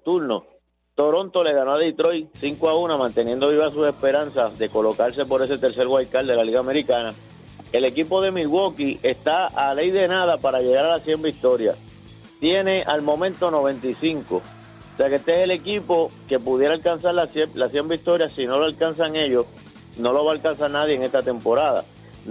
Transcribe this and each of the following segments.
turno. Toronto le ganó a Detroit 5-1, manteniendo viva sus esperanzas de colocarse por ese tercer wild card de la Liga Americana. El equipo de Milwaukee está a ley de nada para llegar a las 100 victorias. Tiene al momento 95. O sea que este es el equipo que pudiera alcanzar las 100 victorias. Si no lo alcanzan ellos, no lo va a alcanzar nadie en esta temporada.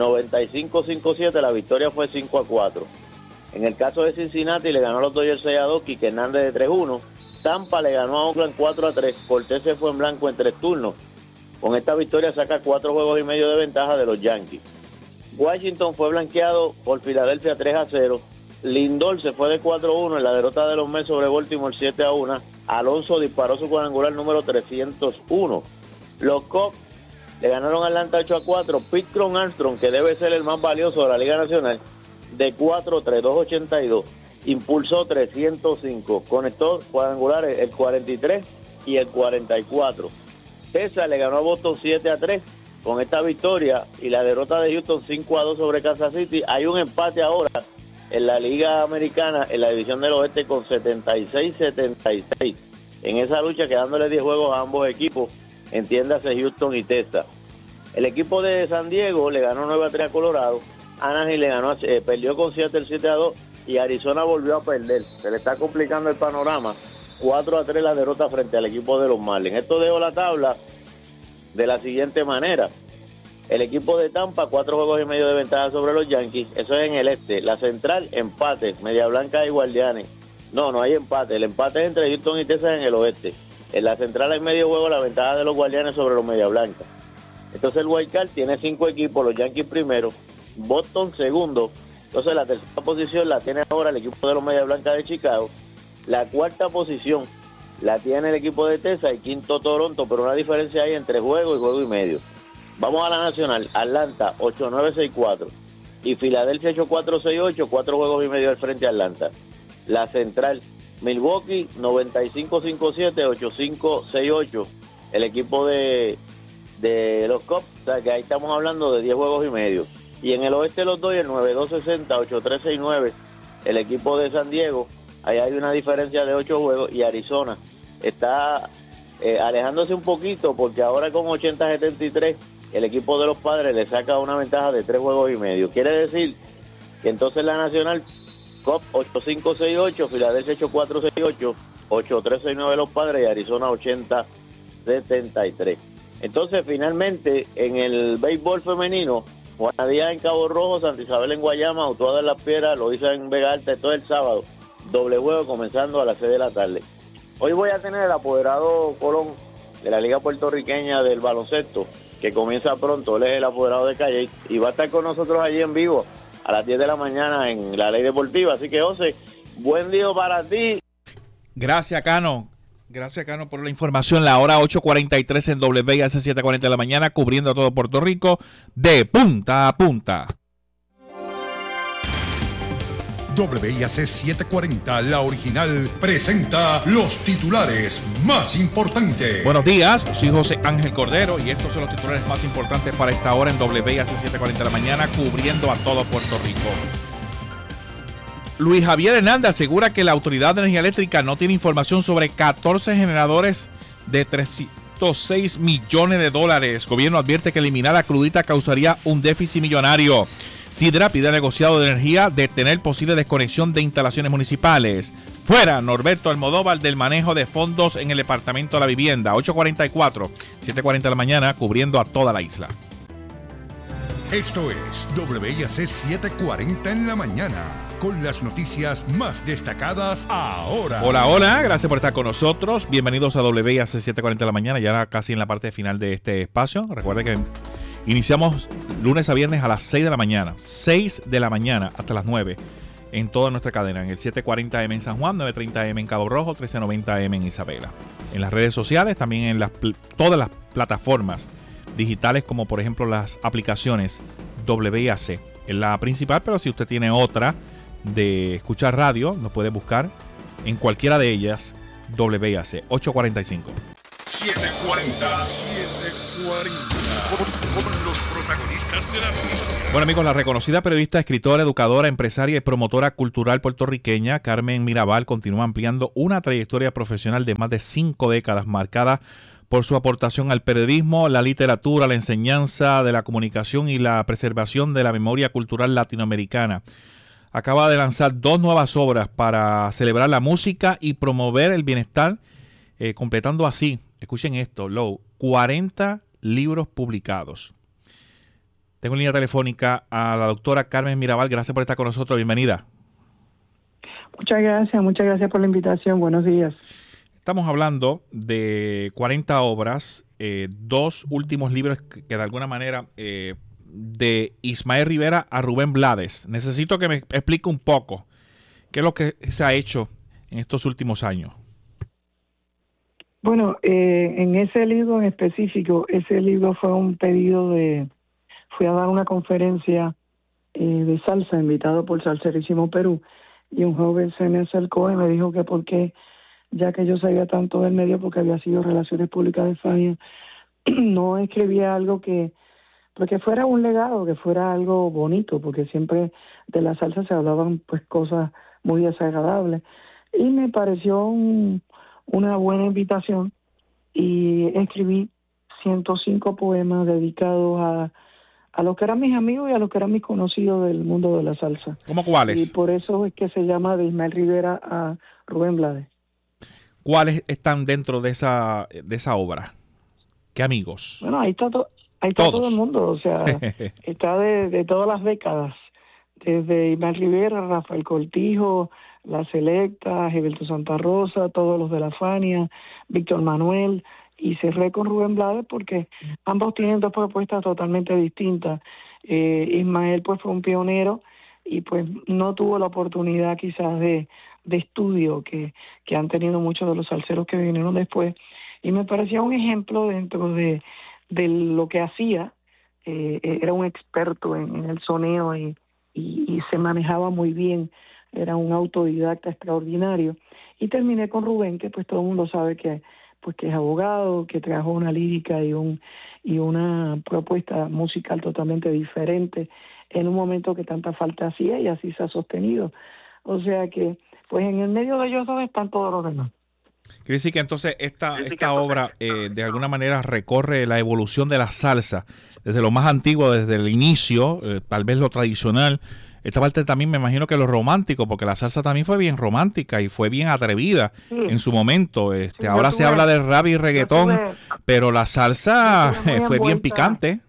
95-5-7, la victoria fue 5-4. En el caso de Cincinnati, le ganó a los Dodgers 6-2, Quique Hernández de 3-1. Tampa le ganó a Oakland 4-3. Cortés se fue en blanco en 3 turnos. Con esta victoria saca 4 juegos y medio de ventaja de los Yankees. Washington fue blanqueado por Filadelfia 3-0. Lindor se fue de 4-1 en la derrota de los Mets sobre Baltimore 7-1. Alonso disparó su cuadrangular número 301. Los Cubs le ganaron a Atlanta 8-4. Pete Crow Armstrong, que debe ser el más valioso de la Liga Nacional, de 4-3, 2.82. Impulsó 305. Conectó cuadrangulares el 43 y el 44. Texas le ganó a Boston 7-3. Con esta victoria y la derrota de Houston 5-2 sobre Kansas City, hay un empate ahora en la Liga Americana, en la División del Oeste, con 76-76. En esa lucha, quedándole 10 juegos a ambos equipos, entiéndase Houston y Texas. El equipo de San Diego le ganó 9-3 a Colorado. Anaheim le ganó, perdió con Seattle 7-2 y Arizona volvió a perder. Se le está complicando el panorama. 4-3 la derrota frente al equipo de los Marlins. Esto dejó la tabla de la siguiente manera. El equipo de Tampa, 4 juegos y medio de ventaja sobre los Yankees. Eso es en el este. La central, empate. Media Blanca y Guardianes. No hay empate. El empate es entre Houston y Texas en el oeste. En la central hay medio juego la ventaja de los Guardianes sobre los Media Blanca. Entonces el wild card tiene 5 equipos. Los Yankees primero, Boston segundo. Entonces la tercera posición la tiene ahora el equipo de los Media Blanca de Chicago. La cuarta posición la tiene el equipo de Texas y quinto Toronto, pero una diferencia hay entre juego y juego y medio. Vamos a la nacional. Atlanta 8-9-6-4 y Filadelfia 8-4-6-8, 4 juegos y medio al frente a Atlanta. La central, Milwaukee 95-5-7, 8-5-6-8, el equipo de los Cubs. O sea que ahí estamos hablando de 10 juegos y medio. Y en el oeste los Dodgers 9-2-60, 8-3-6-9, el equipo de San Diego. Ahí hay una diferencia de 8 juegos y Arizona está alejándose un poquito porque ahora con 80-73 el equipo de los Padres le saca una ventaja de 3 juegos y medio. Quiere decir que entonces la nacional, Cubs 8-5-6-8, Filadelfia 8-4-6-8, 8-3-6-9 los Padres y Arizona 80-73. Entonces finalmente en el béisbol femenino, Juana Díaz en Cabo Rojo, Santa Isabel en Guayama, Utuado en Las Piedras, Loíza en Vega Alta, todo el sábado. Doble juego comenzando a las 6 de la tarde. Hoy voy a tener el apoderado Colón de la Liga Puertorriqueña del Baloncesto, que comienza pronto. Él es el apoderado de Calle y va a estar con nosotros allí en vivo a las 10 de la mañana en la Ley Deportiva. Así que, José, buen día para ti. Gracias, Cano. Gracias, Cano, por la información. La hora 8:43 en WIAC 7:40 de la mañana, cubriendo a todo Puerto Rico de punta a punta. WIAC 740, la original, presenta los titulares más importantes. Buenos días, soy José Ángel Cordero y estos son los titulares más importantes para esta hora en WIAC 740 de la mañana, cubriendo a todo Puerto Rico. Luis Javier Hernández asegura que la Autoridad de Energía Eléctrica no tiene información sobre 14 generadores de 306 millones de dólares. Gobierno advierte que eliminar la crudita causaría un déficit millonario. Sidra pide al negociado de energía detener posible desconexión de instalaciones municipales. Fuera Norberto Almodóvar del manejo de fondos en el Departamento de la Vivienda. 8:44, 7:40 de la mañana, cubriendo a toda la isla. Esto es WIAC 740 en la mañana, con las noticias más destacadas ahora. Hola, gracias por estar con nosotros. Bienvenidos a WIAC 740 de la mañana, ya casi en la parte final de este espacio. Recuerden que iniciamos lunes a viernes a las 6 de la mañana, 6 de la mañana hasta las 9 en toda nuestra cadena, en el 740M en San Juan, 930M en Cabo Rojo, 1390M en Isabela. En las redes sociales, también en todas las plataformas digitales, como por ejemplo las aplicaciones WIAC, es la principal, pero si usted tiene otra de escuchar radio, lo puede buscar en cualquiera de ellas. WIAC 845 740 con los protagonistas de la noticia. Bueno, amigos, la reconocida periodista, escritora, educadora, empresaria y promotora cultural puertorriqueña Carmen Mirabal continúa ampliando una trayectoria profesional de más de 5 décadas marcada por su aportación al periodismo, la literatura, la enseñanza de la comunicación y la preservación de la memoria cultural latinoamericana. Acaba de lanzar 2 nuevas obras para celebrar la música y promover el bienestar, completando así, escuchen esto, 40 libros publicados. Tengo en línea telefónica a la doctora Carmen Mirabal. Gracias por estar con nosotros. Bienvenida. Muchas gracias por la invitación. Buenos días. Estamos hablando de 40 obras, 2 últimos libros que de alguna manera, de Ismael Rivera a Rubén Blades. Necesito que me explique un poco qué es lo que se ha hecho en estos últimos años. Bueno, en ese libro en específico, ese libro fue un pedido fui a dar una conferencia de salsa, invitado por Salserísimo Perú, y un joven se me acercó y me dijo que por qué, ya que yo sabía tanto del medio, porque había sido Relaciones Públicas de Fania, no escribía algo porque fuera un legado, que fuera algo bonito, porque siempre de la salsa se hablaban pues cosas muy desagradables. Y me pareció una buena invitación y escribí 105 poemas dedicados a los que eran mis amigos y a los que eran mis conocidos del mundo de la salsa. ¿Cómo cuáles? Y por eso es que se llama de Ismael Rivera a Rubén Blades. ¿Cuáles están dentro de esa obra? ¿Qué amigos? Bueno, ahí está todo el mundo, o sea, está de todas las décadas, desde Ismael Rivera, Rafael Cortijo, La Selecta, Gilberto Santa Rosa, todos los de la Fania, Víctor Manuel, y cerré con Rubén Blades porque ambos tienen 2 propuestas totalmente distintas. Ismael pues fue un pionero y pues no tuvo la oportunidad quizás de estudio que han tenido muchos de los salseros que vinieron después, y me parecía un ejemplo dentro de lo que hacía. Era un experto en el soneo y se manejaba muy bien, era un autodidacta extraordinario. Y terminé con Rubén, que pues todo el mundo sabe que es abogado, que trajo una lírica y una propuesta musical totalmente diferente en un momento que tanta falta hacía, y así se ha sostenido. O sea que pues en el medio de ellos 2 están todos los demás. Quiere decir que entonces esta obra de alguna manera recorre la evolución de la salsa, desde lo más antiguo, desde el inicio, tal vez lo tradicional. Esta parte también me imagino que lo romántico, porque la salsa también fue bien romántica y fue bien atrevida en su momento. Ahora se habla de rap y reggaetón, pero la salsa fue bien picante.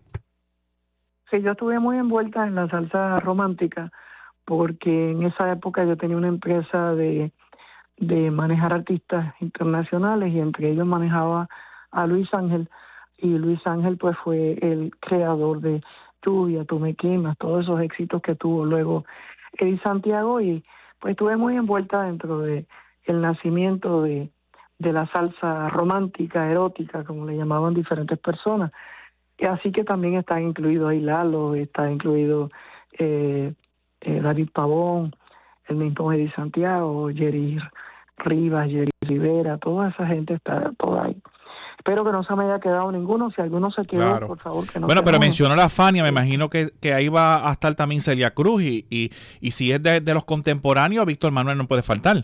Sí, yo estuve muy envuelta en la salsa romántica, porque en esa época yo tenía una empresa de manejar artistas internacionales, y entre ellos manejaba a Luis Ángel, y Luis Ángel pues fue el creador de Lluvia, Tú me quemas, todos esos éxitos que tuvo luego Eddie Santiago, y pues estuve muy envuelta dentro de el nacimiento de la salsa romántica, erótica, como le llamaban diferentes personas. Y así que también está incluido ahí Lalo, está incluido David Pavón, el mismo Eddie Santiago, Jerry Rivas, Jerry Rivera, toda esa gente está toda ahí. Espero que no se me haya quedado ninguno. Si alguno se quedó, claro, por favor, que no. Bueno, pero mencionó la Fania, me imagino que ahí va a estar también Celia Cruz, y si es de los contemporáneos, Víctor Manuel no puede faltar.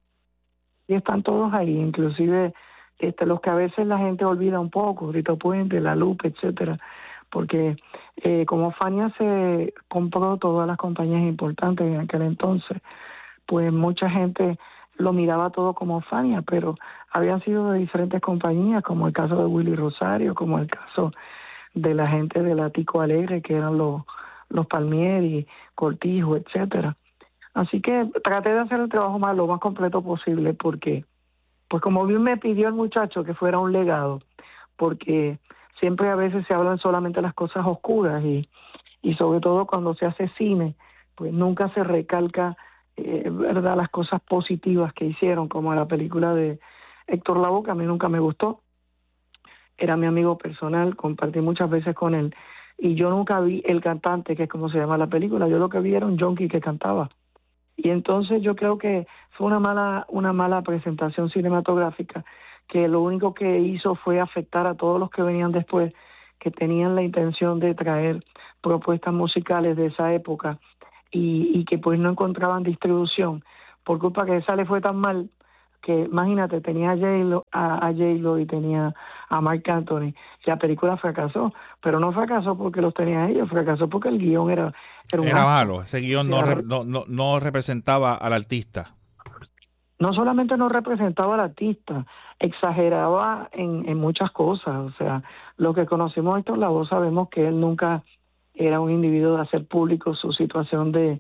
Y están todos ahí, inclusive los que a veces la gente olvida un poco, Rito Puente, La Lupe, etcétera, porque como Fania se compró todas las compañías importantes en aquel entonces, pues mucha gente lo miraba todo como Fania, pero habían sido de diferentes compañías, como el caso de Willy Rosario, como el caso de la gente de la Tico Alegre, que eran los Palmieri, Cortijo, etcétera. Así que traté de hacer el trabajo lo más completo posible, porque pues como bien me pidió el muchacho que fuera un legado, porque siempre a veces se hablan solamente las cosas oscuras, y sobre todo cuando se hace cine, pues nunca se recalca verdad, las cosas positivas que hicieron, como la película de Héctor Lavoe, que a mí nunca me gustó. Era mi amigo personal, compartí muchas veces con él, y yo nunca vi el cantante, que es como se llama la película. Yo lo que vi era un junkie que cantaba, y entonces yo creo que fue una mala presentación cinematográfica, que lo único que hizo fue afectar a todos los que venían después, que tenían la intención de traer propuestas musicales de esa época y que pues no encontraban distribución por culpa que esa le fue tan mal que imagínate, tenía a J-Lo y tenía a Marc Anthony. La película fracasó, pero no fracasó porque los tenía ellos, fracasó porque el guión era malo. Ese guión no representaba al artista. No solamente no representaba al artista, exageraba en muchas cosas. O sea, lo que conocimos a Héctor Lavoe sabemos que él nunca era un individuo de hacer público su situación de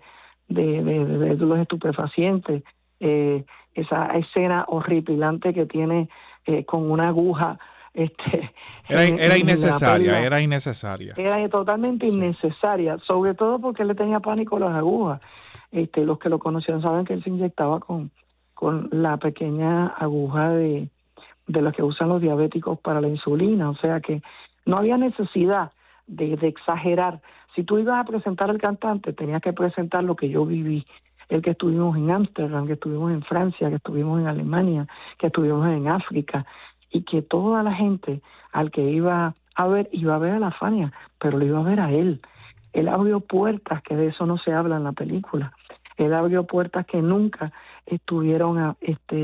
los estupefacientes. Esa escena horripilante que tiene con una aguja era innecesaria. Era totalmente innecesaria, sobre todo porque él le tenía pánico a las agujas. Los que lo conocían saben que él se inyectaba con la pequeña aguja de los que usan los diabéticos para la insulina, o sea que no había necesidad de exagerar. Si tú ibas a presentar al cantante, tenías que presentar lo que yo viví, el que estuvimos en Ámsterdam, que estuvimos en Francia, que estuvimos en Alemania, que estuvimos en África, y que toda la gente al que iba a ver a la Fania, pero lo iba a ver a él. Él abrió puertas, que de eso no se habla en la película. Él abrió puertas que nunca estuvieron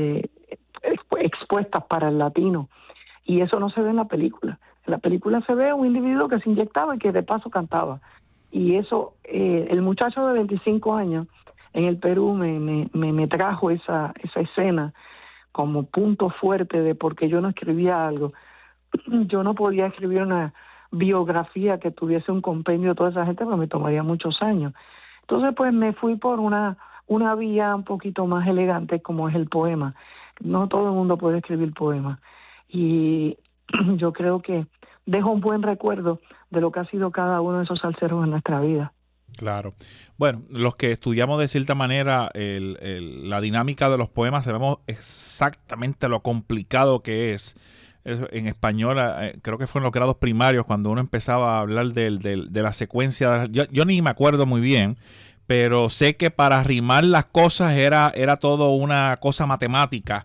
expuestas para el latino, y eso no se ve en la película. En la película se ve un individuo que se inyectaba y que de paso cantaba, y eso, el muchacho de 25 años en el Perú me trajo esa escena como punto fuerte de por qué yo no escribía algo. Yo no podía escribir una biografía que tuviese un compendio de toda esa gente, porque me tomaría muchos años. Entonces, pues me fui por una vía un poquito más elegante, como es el poema. No todo el mundo puede escribir poemas. Y yo creo que dejo un buen recuerdo de lo que ha sido cada uno de esos salseros en nuestra vida. Claro. Bueno, los que estudiamos de cierta manera la dinámica de los poemas, sabemos exactamente lo complicado que es. En español, creo que fue en los grados primarios cuando uno empezaba a hablar de la secuencia. Yo ni me acuerdo muy bien, pero sé que para rimar las cosas era todo una cosa matemática.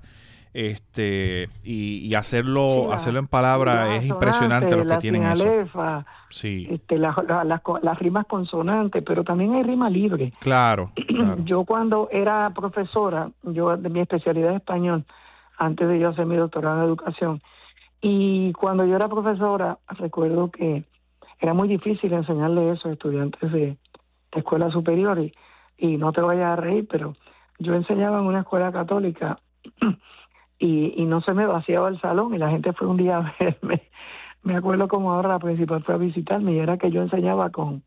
Y hacerlo en palabras es impresionante lo que tienen eso. Sí. Las rimas consonantes, pero también hay rima libre. Claro. Yo cuando era profesora, de mi especialidad es español, antes de yo hacer mi doctorado en educación, y cuando yo era profesora, recuerdo que era muy difícil enseñarle eso a estudiantes de escuela superior, y no te vayas a reír, pero yo enseñaba en una escuela católica y no se me vaciaba el salón, y la gente fue un día a verme. Me acuerdo como ahora la principal fue a visitarme, y era que yo enseñaba con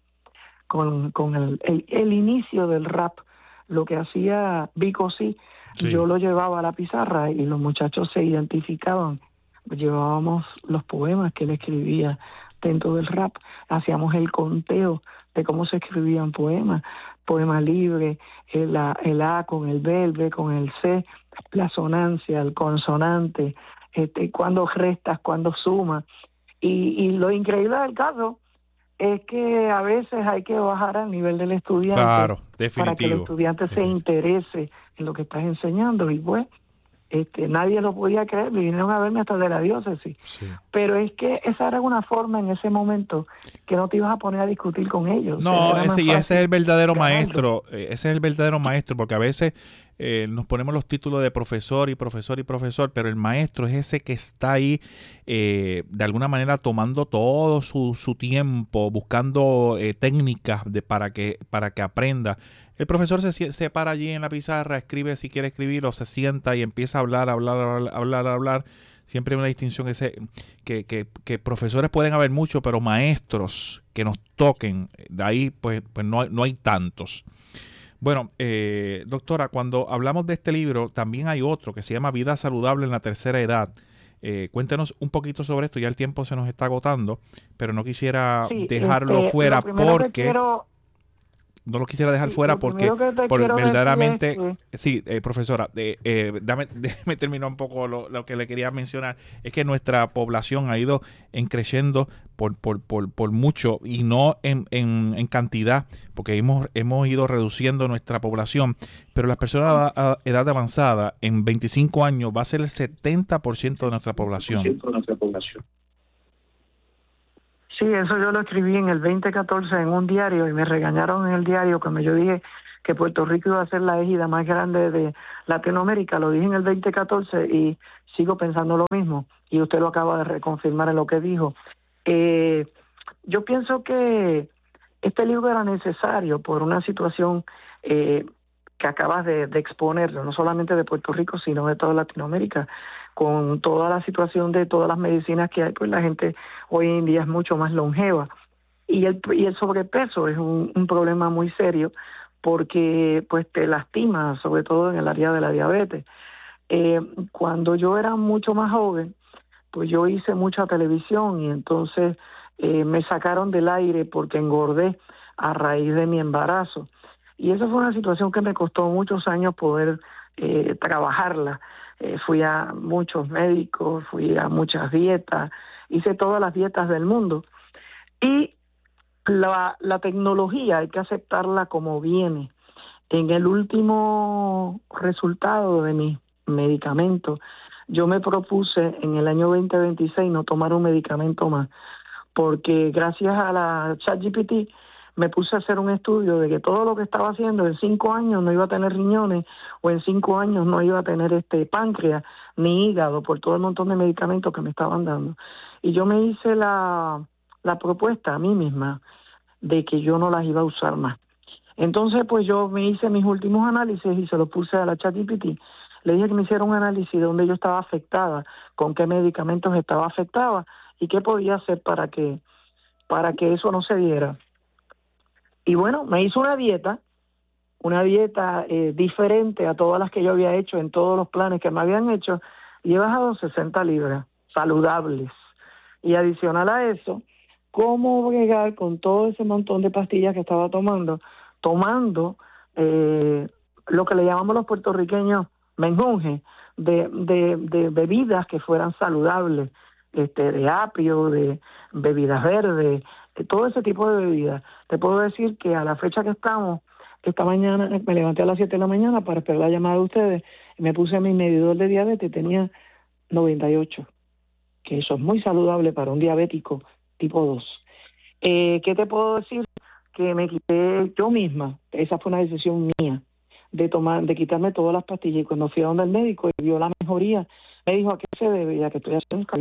el inicio del rap, lo que hacía Vico sí. Yo lo llevaba a la pizarra y los muchachos se identificaban. Llevábamos los poemas que él escribía dentro del rap, hacíamos el conteo de cómo se escribían poemas, poema libre, el A con el B, el B con el C, la sonancia, el consonante, cuando restas, cuando sumas. Y lo increíble del caso es que a veces hay que bajar al nivel del estudiante, claro, definitivo, para que el estudiante se interese en lo que estás enseñando. Y pues nadie lo podía creer, vinieron a verme hasta de la diócesis. Sí. Pero es que esa era una forma en ese momento que no te ibas a poner a discutir con ellos. No, ese es el verdadero maestro. Ese es el verdadero maestro, porque a veces nos ponemos los títulos de profesor y profesor y profesor, pero el maestro es ese que está ahí de alguna manera tomando todo su tiempo, buscando técnicas para que aprenda. El profesor se para allí en la pizarra, escribe si quiere escribir, o se sienta y empieza a hablar. Siempre hay una distinción que profesores pueden haber muchos, pero maestros que nos toquen, de ahí pues no hay tantos. Bueno, doctora, cuando hablamos de este libro, también hay otro que se llama Vida Saludable en la Tercera Edad. Cuéntenos un poquito sobre esto, ya el tiempo se nos está agotando, pero no quisiera dejarlo fuera porque... No lo quisiera dejar fuera porque verdaderamente... Sí, profesora, déjeme terminar un poco lo que le quería mencionar. Es que nuestra población ha ido creciendo por mucho, y no en cantidad, porque hemos ido reduciendo nuestra población. Pero las personas a edad avanzada, en 25 años, va a ser el 70% de nuestra población. Sí, eso yo lo escribí en el 2014 en un diario y me regañaron en el diario cuando yo dije que Puerto Rico iba a ser la égida más grande de Latinoamérica. Lo dije en el 2014 y sigo pensando lo mismo. Y usted lo acaba de reconfirmar en lo que dijo. Yo pienso que este libro era necesario por una situación que acabas de exponer, no solamente de Puerto Rico, sino de toda Latinoamérica. Con toda la situación de todas las medicinas que hay, pues la gente hoy en día es mucho más longeva. Y el sobrepeso es un problema muy serio porque pues te lastima, sobre todo en el área de la diabetes. Cuando yo era mucho más joven, pues yo hice mucha televisión y entonces me sacaron del aire porque engordé a raíz de mi embarazo. Y esa fue una situación que me costó muchos años poder trabajarla. Fui a muchos médicos, fui a muchas dietas, hice todas las dietas del mundo. Y la tecnología hay que aceptarla como viene. En el último resultado de mis medicamentos, yo me propuse en el año 2026 no tomar un medicamento más, porque gracias a la ChatGPT me puse a hacer un estudio de que todo lo que estaba haciendo en 5 años no iba a tener riñones o en 5 años no iba a tener páncreas ni hígado por todo el montón de medicamentos que me estaban dando. Y yo me hice la propuesta a mí misma de que yo no las iba a usar más. Entonces, pues yo me hice mis últimos análisis y se los puse a la ChatGPT. Le dije que me hiciera un análisis de dónde yo estaba afectada, con qué medicamentos estaba afectada y qué podía hacer para que eso no se diera. Y bueno, me hizo una dieta diferente a todas las que yo había hecho en todos los planes que me habían hecho, y he bajado 60 libras saludables. Y adicional a eso, cómo bregar con todo ese montón de pastillas que estaba tomando lo que le llamamos los puertorriqueños menjunje, de bebidas que fueran saludables, de apio, de bebidas verdes, todo ese tipo de bebidas. Te puedo decir que a la fecha que estamos, esta mañana me levanté a las 7 de la mañana para esperar la llamada de ustedes y me puse mi medidor de diabetes y tenía 98, que eso es muy saludable para un diabético tipo 2. ¿Qué te puedo decir? Que me quité yo misma, esa fue una decisión mía, de quitarme todas las pastillas, y cuando fui a donde el médico y vio la mejoría, me dijo: ¿a qué se debe? Y a que estoy haciendo esta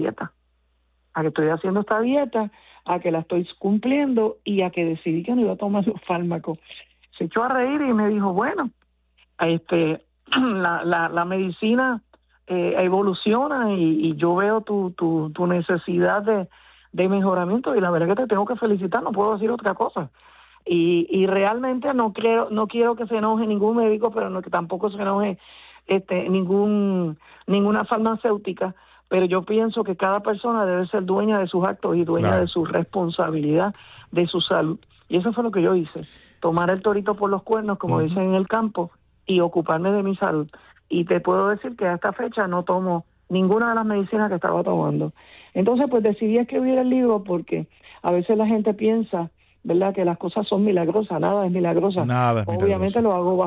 dieta, a que la estoy cumpliendo y a que decidí que no iba a tomar los fármacos. Se echó a reír y me dijo: bueno, la medicina evoluciona y yo veo tu necesidad de mejoramiento, y la verdad que te tengo que felicitar, no puedo decir otra cosa. Y realmente no quiero que se enoje ningún médico, pero no que tampoco se enoje ninguna farmacéutica, pero yo pienso que cada persona debe ser dueña de sus actos y dueña de su responsabilidad, de su salud. Y eso fue lo que yo hice, tomar el torito por los cuernos, como dicen en el campo, y ocuparme de mi salud. Y te puedo decir que a esta fecha no tomo ninguna de las medicinas que estaba tomando. Entonces, pues decidí escribir el libro porque a veces la gente piensa, ¿verdad?, que las cosas son milagrosas. Nada es milagrosa. Obviamente lo hago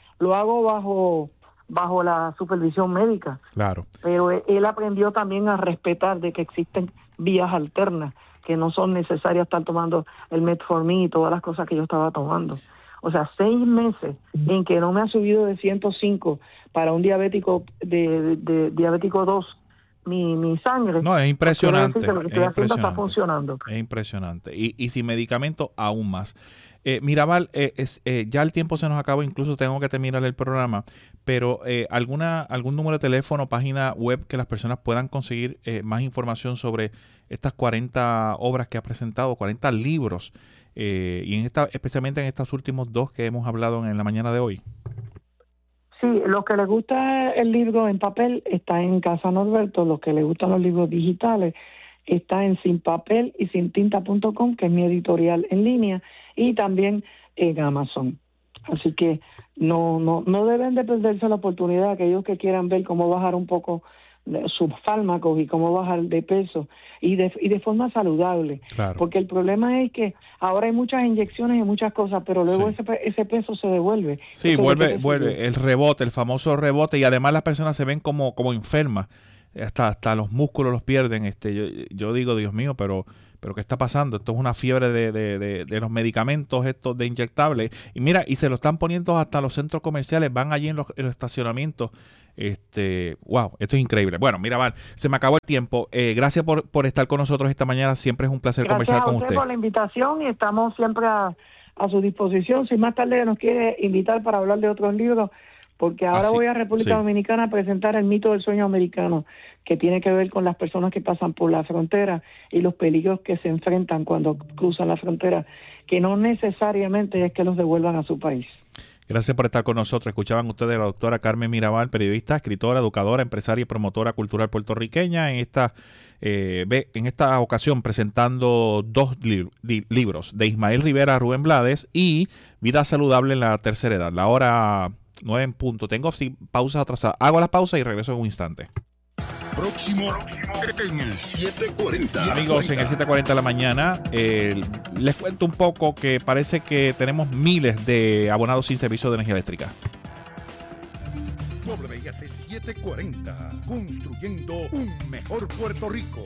bajo la supervisión médica. Claro. Pero él aprendió también a respetar de que existen vías alternas, que no son necesarias estar tomando el metformin y todas las cosas que yo estaba tomando. O sea, 6 meses en que no me ha subido de 105 para un diabético de diabético 2 mi sangre. No, es impresionante. Que lo que estoy haciendo está funcionando. Es impresionante. Y sin medicamento aún más. Mirabal, ya el tiempo se nos acabó, incluso tengo que terminar el programa, pero algún número de teléfono, página web que las personas puedan conseguir más información sobre estas 40 obras que ha presentado, 40 libros, y especialmente en estos últimos 2 que hemos hablado en la mañana de hoy. Sí, los que les gusta el libro en papel está en Casa Norberto, los que les gustan los libros digitales está en sinpapelysintinta.com, que es mi editorial en línea, y también en Amazon. Así que no deben de perderse la oportunidad, aquellos que quieran ver cómo bajar un poco sus fármacos y cómo bajar de peso y de forma saludable. Claro. Porque el problema es que ahora hay muchas inyecciones y muchas cosas, pero luego ese peso se devuelve. Sí, vuelve el rebote, el famoso rebote, y además las personas se ven como enfermas. hasta los músculos los pierden. Yo digo, Dios mío, pero ¿qué está pasando? Esto es una fiebre de los medicamentos estos de inyectables. Y mira, y se lo están poniendo hasta los centros comerciales, van allí en los estacionamientos. Wow, esto es increíble. Bueno, mira, Val, se me acabó el tiempo. Gracias por estar con nosotros esta mañana. Siempre es un placer conversar con usted. Gracias a usted por la invitación y estamos siempre a su disposición. Si más tarde nos quiere invitar para hablar de otros libros, porque ahora voy a República Dominicana a presentar El mito del sueño americano, que tiene que ver con las personas que pasan por la frontera y los peligros que se enfrentan cuando cruzan la frontera, que no necesariamente es que los devuelvan a su país. Gracias por estar con nosotros. Escuchaban ustedes a la doctora Carmen Mirabal, periodista, escritora, educadora, empresaria y promotora cultural puertorriqueña, en esta ocasión presentando dos libros de Ismael Rivera, Rubén Blades y Vida Saludable en la Tercera Edad. La hora 9 en punto. Tengo pausas atrasadas. Hago la pausa y regreso en un instante. Próximo en el 740. Amigos, en el 740 de la mañana les cuento un poco que parece que tenemos miles de abonados sin servicio de energía eléctrica. WIAC 740, construyendo un mejor Puerto Rico.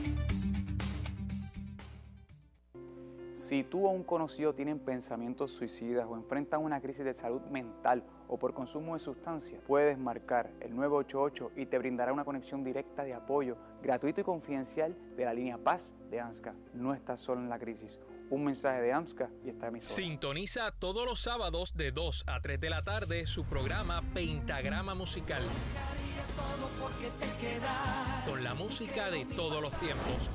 Si tú o un conocido tienen pensamientos suicidas o enfrentan una crisis de salud mental o por consumo de sustancias, puedes marcar el 988 y te brindará una conexión directa de apoyo, gratuito y confidencial de la línea Paz de AMSCA. No estás solo en la crisis. Un mensaje de AMSCA y esta emisora. Sintoniza todos los sábados de 2 a 3 de la tarde su programa Pentagrama Musical. Con la música de todos los tiempos.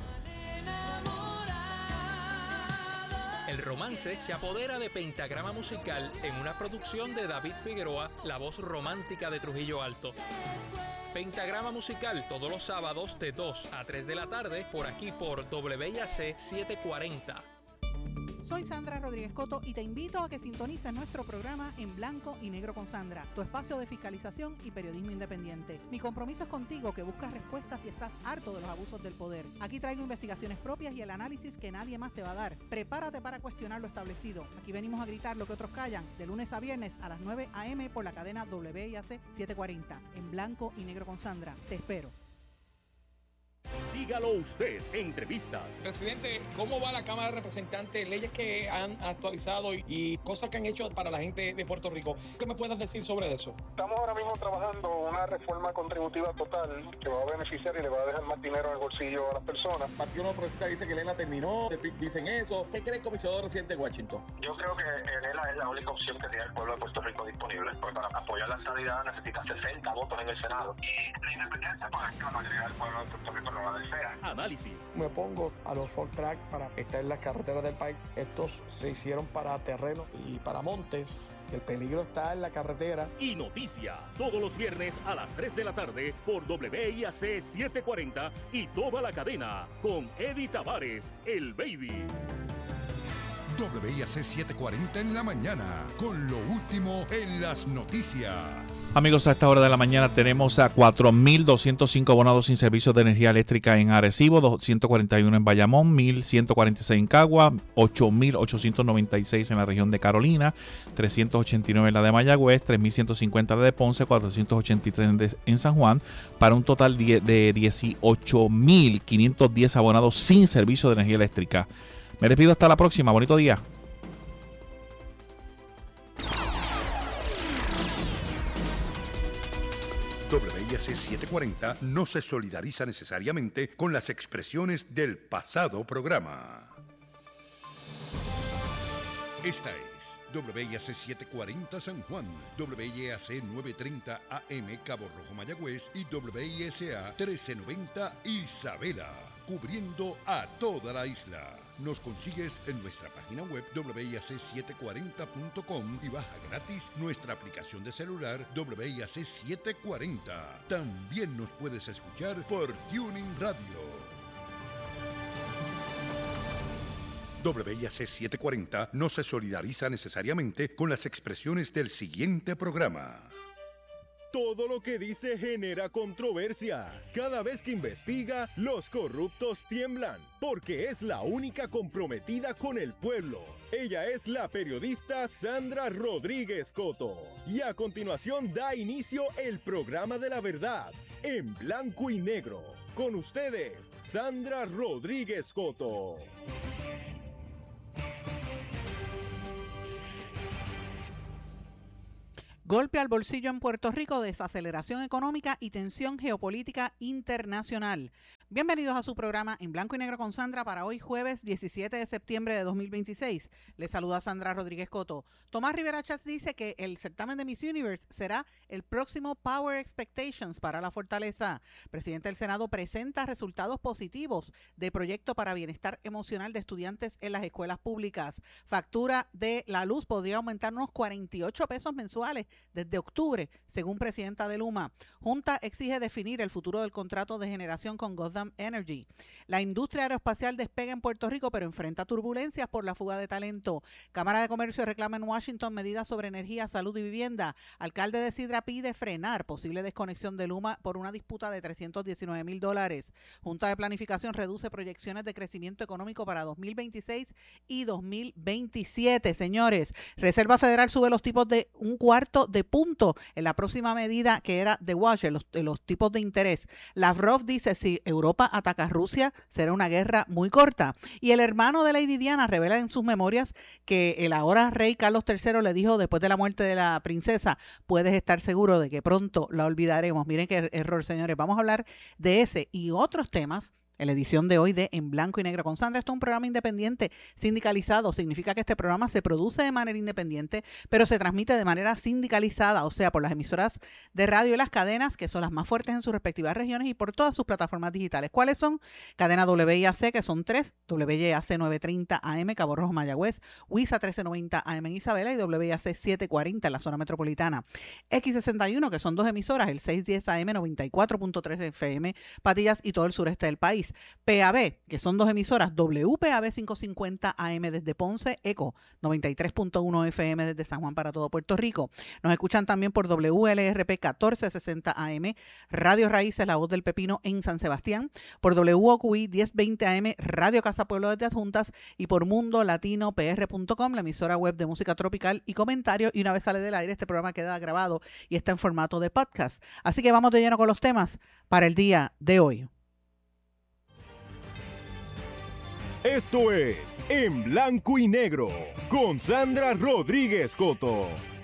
El romance se apodera de Pentagrama Musical en una producción de David Figueroa, la voz romántica de Trujillo Alto. Pentagrama Musical todos los sábados de 2 a 3 de la tarde por aquí por WIAC 740. Soy Sandra Rodríguez Coto y te invito a que sintonices nuestro programa En Blanco y Negro con Sandra, tu espacio de fiscalización y periodismo independiente. Mi compromiso es contigo, que buscas respuestas y estás harto de los abusos del poder. Aquí traigo investigaciones propias y el análisis que nadie más te va a dar. Prepárate para cuestionar lo establecido. Aquí venimos a gritar lo que otros callan, de lunes a viernes a las 9 a.m. por la cadena WIAC 740. En Blanco y Negro con Sandra. Te espero. Dígalo usted, entrevistas. Presidente, ¿cómo va la Cámara de Representantes? Leyes que han actualizado y cosas que han hecho para la gente de Puerto Rico. ¿Qué me puedes decir sobre eso? Estamos ahora mismo trabajando una reforma contributiva total que va a beneficiar y le va a dejar más dinero en el bolsillo a las personas. El Partido Nuevo Progresista dice que Lela terminó, el PIB dicen eso. ¿Qué cree el comisionado residente de Washington? Yo creo que Lela es la única opción que tiene el pueblo de Puerto Rico disponible. Porque para apoyar la estadidad necesita 60 votos en el Senado. Y la independencia, pues la mayoría del pueblo de Puerto Rico no la desea. Análisis. Me pongo a los Ford Track para estar en las carreteras del país. Estos se hicieron para terreno y para montes. El peligro está en la carretera. Y noticia, todos los viernes a las 3 de la tarde por WIAC 740 y toda la cadena con Eddie Tavares, el Baby. WIAC 740 en la mañana, con lo último en las noticias. Amigos, a esta hora de la mañana tenemos a 4.205 abonados sin servicio de energía eléctrica en Arecibo, 241 en Bayamón, 1.146 en Cagua, 8.896 en la región de Carolina, 389 en la de Mayagüez, 3.150 en la de Ponce, 483 en San Juan, para un total de 18.510 abonados sin servicio de energía eléctrica. Me despido hasta la próxima. Bonito día. WIAC 740 no se solidariza necesariamente con las expresiones del pasado programa. Esta es WIAC 740 San Juan, WIAC 930 AM Cabo Rojo Mayagüez y WISA 1390 Isabela, cubriendo a toda la isla. Nos consigues en nuestra página web WIAC740.com y baja gratis nuestra aplicación de celular WIAC 740. También nos puedes escuchar por Tuning Radio. WIAC 740 no se solidariza necesariamente con las expresiones del siguiente programa. todo lo que dice genera controversia. Cada vez que investiga, los corruptos tiemblan, porque es la única comprometida con el pueblo. Ella es la periodista Sandra Rodríguez Coto. Y a continuación da inicio el programa de la verdad, en blanco y negro. Con ustedes, Sandra Rodríguez Coto. Golpe al bolsillo en Puerto Rico, desaceleración económica y tensión geopolítica internacional. Bienvenidos a su programa En Blanco y Negro con Sandra para hoy jueves 17 de septiembre de 2026. Les saluda Sandra Rodríguez Coto. Tomás Rivera Chats dice que el certamen de Miss Universe será el próximo Power Expectations para la Fortaleza. Presidente del Senado presenta resultados positivos de proyecto para bienestar emocional de estudiantes en las escuelas públicas. Factura de la luz podría aumentar unos 48 pesos mensuales desde octubre, según presidenta de Luma. Junta exige definir el futuro del contrato de generación con Goddam Energy. La industria aeroespacial despega en Puerto Rico, pero enfrenta turbulencias por la fuga de talento. Cámara de Comercio reclama en Washington medidas sobre energía, salud y vivienda. Alcalde de Sidra pide frenar posible desconexión de Luma por una disputa de $319,000. Junta de Planificación reduce proyecciones de crecimiento económico para 2026 y 2027. Señores, Reserva Federal sube los tipos de 1/4 de punto en la próxima medida que era de Washer, los tipos de interés. Lavrov dice si Europa ataca a Rusia será una guerra muy corta. Y el hermano de Lady Diana revela en sus memorias que el ahora rey Carlos III le dijo después de la muerte de la princesa: puedes estar seguro de que pronto la olvidaremos. Miren qué error, señores. Vamos a hablar de ese y otros temas en la edición de hoy de En Blanco y Negro con Sandra. Esto es un programa independiente sindicalizado. Significa que este programa se produce de manera independiente, pero se transmite de manera sindicalizada, o sea, por las emisoras de radio y las cadenas, que son las más fuertes en sus respectivas regiones, y por todas sus plataformas digitales. ¿Cuáles son? Cadena WIAC, que son 3, WIAC 930 AM, Cabo Rojo, Mayagüez, WISA 1390 AM en Isabela y WIAC 740 en la zona metropolitana. X61, que son 2 emisoras, el 610 AM, 94.3 FM, Patillas y todo el sureste del país. PAB, que son 2 emisoras, WPAB 550 AM desde Ponce, ECO 93.1 FM desde San Juan para todo Puerto Rico. Nos escuchan también por WLRP 1460 AM, Radio Raíces, La Voz del Pepino en San Sebastián, por WOQI 1020 AM, Radio Casa Pueblo desde Adjuntas y por mundolatinopr.com, la emisora web de música tropical y comentarios. Y una vez sale del aire, este programa queda grabado y está en formato de podcast. Así que vamos de lleno con los temas para el día de hoy. Esto es En Blanco y Negro con Sandra Rodríguez Coto.